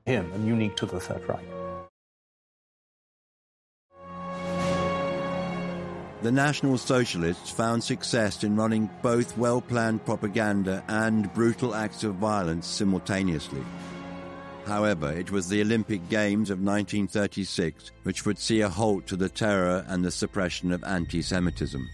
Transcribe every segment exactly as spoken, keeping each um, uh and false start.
him and unique to the Third Reich. The National Socialists found success in running both well-planned propaganda and brutal acts of violence simultaneously. However, it was the Olympic Games of nineteen thirty-six which would see a halt to the terror and the suppression of anti-Semitism.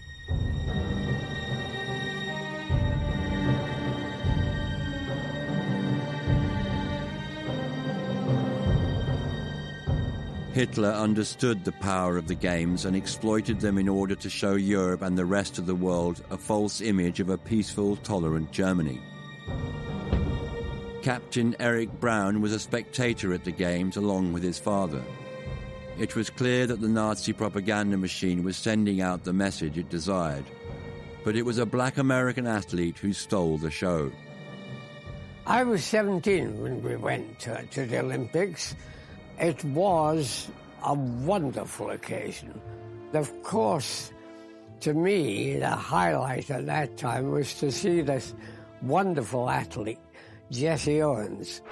Hitler understood the power of the Games and exploited them in order to show Europe and the rest of the world a false image of a peaceful, tolerant Germany. Captain Erich Braun was a spectator at the Games along with his father. It was clear that the Nazi propaganda machine was sending out the message it desired, but it was a black American athlete who stole the show. I was seventeen when we went to, to the Olympics. It was a wonderful occasion. Of course, to me, the highlight at that time was to see this wonderful athlete, Jesse Owens.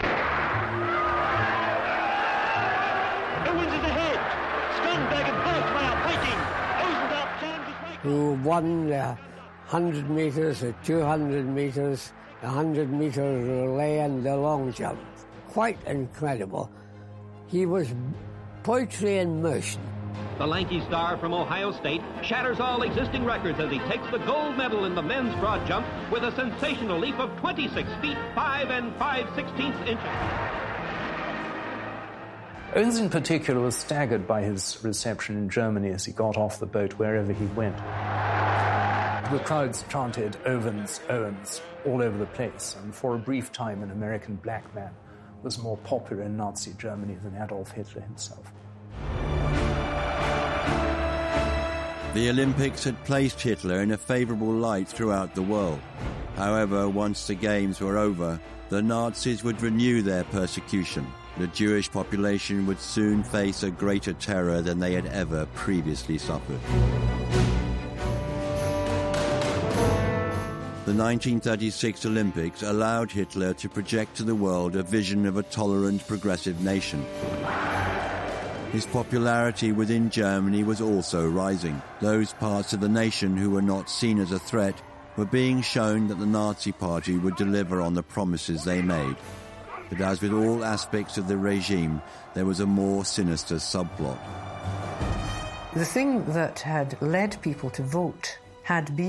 Owens is ahead. Sternberg and Bergmeier fighting. Rosendahl turns his right. Who won the one hundred metres, the two hundred metres, the one hundred metre relay and the long jump. Quite incredible. He was poetry in motion. The lanky star from Ohio State shatters all existing records as he takes the gold medal in the men's broad jump with a sensational leap of twenty-six feet, five and five sixteenths inches. Owens in particular was staggered by his reception in Germany as he got off the boat wherever he went. The crowds chanted Owens, Owens all over the place, and for a brief time an American black man was more popular in Nazi Germany than Adolf Hitler himself. The Olympics had placed Hitler in a favourable light throughout the world. However, once the Games were over, the Nazis would renew their persecution. The Jewish population would soon face a greater terror than they had ever previously suffered. The nineteen thirty-six Olympics allowed Hitler to project to the world a vision of a tolerant, progressive nation. His popularity within Germany was also rising. Those parts of the nation who were not seen as a threat were being shown that the Nazi Party would deliver on the promises they made. But as with all aspects of the regime, there was a more sinister subplot. The thing that had led people to vote had been